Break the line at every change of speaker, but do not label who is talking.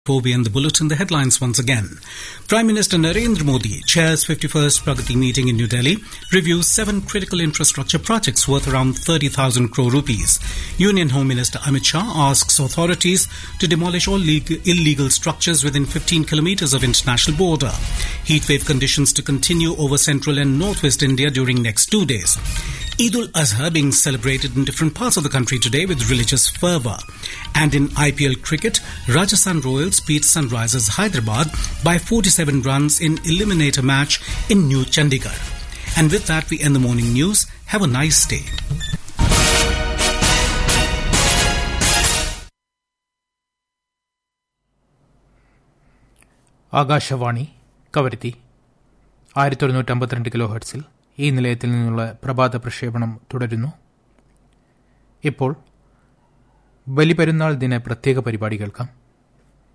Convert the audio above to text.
Before we end the bulletin, the headlines once again. Prime Minister Narendra Modi chairs 51st Pragati meeting in New Delhi, reviews 7 critical infrastructure projects worth around 30,000 crore rupees. Union Home Minister Amit Shah asks authorities to demolish all illegal structures within 15 kilometers of international border. Heatwave conditions to continue over central and northwest India during next 2 days. Eid-ul-Azha being celebrated in different parts of the country today with religious fervour. And in IPL cricket, Rajasthan Royals beat Sunrisers Hyderabad by 47 runs in eliminator match in New Chandigarh. And with that, we end the morning news. Have a nice day.
Akashvani Kavaratti 1952 kilo ഹെർട്സിൽ ഈ നിലയത്തിൽ നിന്നുള്ള പ്രഭാത പ്രക്ഷേപണം തുടരുന്നു. ഇപ്പോൾ ബലിപെരുന്നാൾ ദിന പ്രത്യേക പരിപാടി കേൾക്കാം.